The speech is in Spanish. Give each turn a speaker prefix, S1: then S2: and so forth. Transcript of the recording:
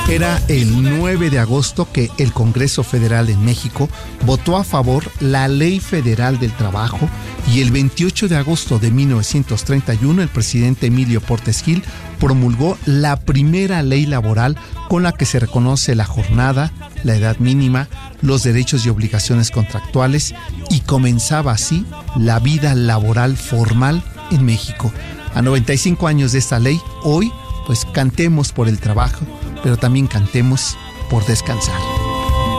S1: Era el 9 de agosto que el Congreso Federal en México votó a favor la Ley Federal del Trabajo y el 28 de agosto de 1931 el presidente Emilio Portes Gil promulgó la primera ley laboral con la que se reconoce la jornada, la edad mínima, los derechos y obligaciones contractuales y comenzaba así la vida laboral formal en México. A 95 años de esta ley, hoy pues cantemos por el trabajo, pero también cantemos por descansar.